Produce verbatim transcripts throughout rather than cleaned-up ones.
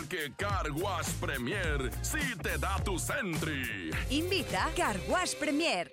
porque Car Wash Premier sí te da tu Sentry. Invita Car Wash Premier.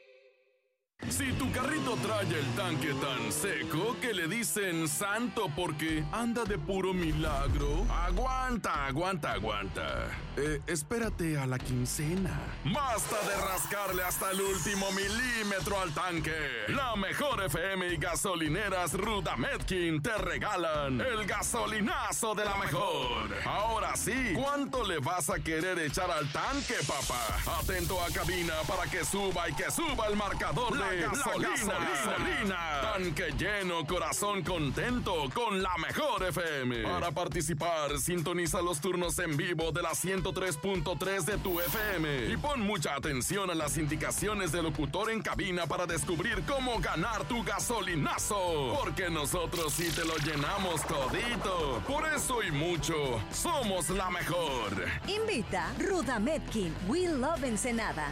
Si tu carrito trae el tanque tan seco que le dicen santo porque anda de puro milagro, aguanta, aguanta, aguanta. Eh, espérate a la quincena. Basta de rascarle hasta el último milímetro al tanque. La mejor F M y gasolineras Rudametkin te regalan el gasolinazo de la mejor. Ahora sí, ¿cuánto le vas a querer echar al tanque, papá? Atento a cabina para que suba y que suba el marcador de La gasolina, gasolina. Tanque lleno, corazón contento con la mejor F M. Para participar, sintoniza los turnos en vivo de la ciento tres punto tres de tu F M. Y pon mucha atención a las indicaciones del locutor en cabina para descubrir cómo ganar tu gasolinazo. Porque nosotros sí te lo llenamos todito. Por eso y mucho, somos la mejor. Invita Rudametkin. We love Ensenada.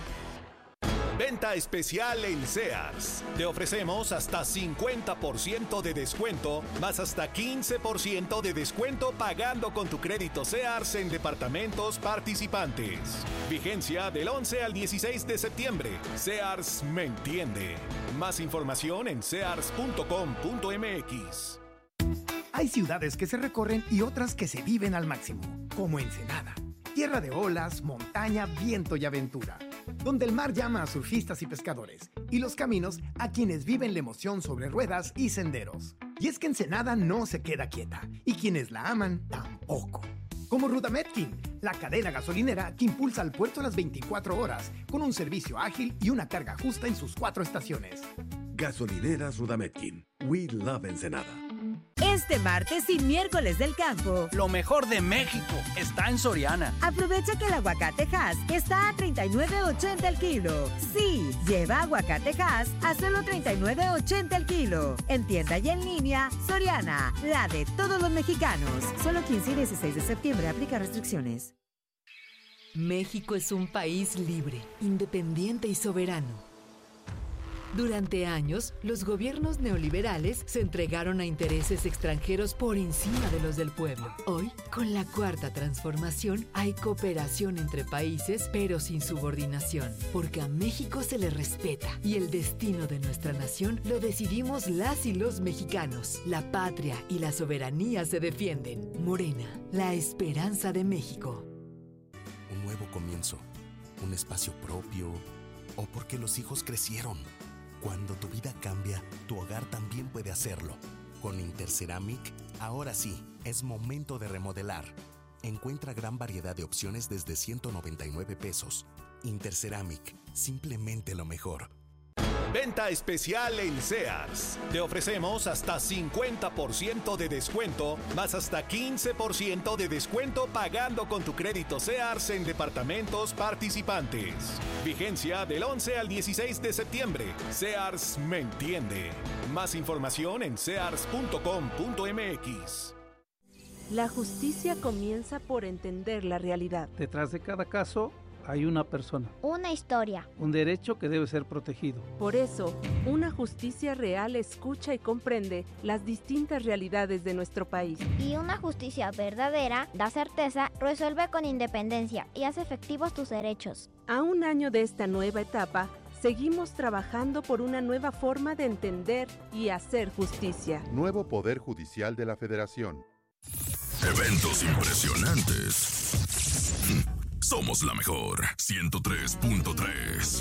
Venta especial en Sears. Te ofrecemos hasta cincuenta por ciento de descuento, más hasta quince por ciento de descuento pagando con tu crédito Sears en departamentos participantes. Vigencia del once al dieciséis de septiembre. Sears me entiende. Más información en sears punto com punto m x. Hay ciudades que se recorren y otras que se viven al máximo, como Ensenada. Tierra de olas, montaña, viento y aventura. Donde el mar llama a surfistas y pescadores, y los caminos a quienes viven la emoción sobre ruedas y senderos. Y es que Ensenada no se queda quieta, y quienes la aman tampoco. Como Rudametkin, la cadena gasolinera que impulsa al puerto las veinticuatro horas, con un servicio ágil y una carga justa en sus cuatro estaciones. Gasolineras Rudametkin. We love Ensenada. Este martes y miércoles del campo, lo mejor de México está en Soriana. Aprovecha que el aguacate Hass está a treinta y nueve ochenta el kilo. Sí, lleva aguacate Hass a solo treinta y nueve ochenta el kilo. En tienda y en línea, Soriana, la de todos los mexicanos. Solo quince y dieciséis de septiembre, aplica restricciones. México es un país libre, independiente y soberano. Durante años, los gobiernos neoliberales se entregaron a intereses extranjeros por encima de los del pueblo. Hoy, con la Cuarta Transformación, hay cooperación entre países, pero sin subordinación, porque a México se le respeta y el destino de nuestra nación lo decidimos las y los mexicanos. La patria y la soberanía se defienden. Morena, la esperanza de México. Un nuevo comienzo, un espacio propio, o porque los hijos crecieron. Cuando tu vida cambia, tu hogar también puede hacerlo. Con Interceramic, ahora sí, es momento de remodelar. Encuentra gran variedad de opciones desde ciento noventa y nueve pesos. Interceramic, simplemente lo mejor. Venta especial en Sears. Te ofrecemos hasta cincuenta por ciento de descuento, más hasta quince por ciento de descuento pagando con tu crédito Sears en departamentos participantes. Vigencia del once al dieciséis de septiembre. Sears me entiende. Más información en sears punto com punto m x. La justicia comienza por entender la realidad. Detrás de cada caso hay una persona. Una historia. Un derecho que debe ser protegido. Por eso, una justicia real escucha y comprende las distintas realidades de nuestro país. Y una justicia verdadera da certeza, resuelve con independencia y hace efectivos tus derechos. A un año de esta nueva etapa, seguimos trabajando por una nueva forma de entender y hacer justicia. Nuevo Poder Judicial de la Federación. Eventos impresionantes. Somos la mejor, ciento tres punto tres.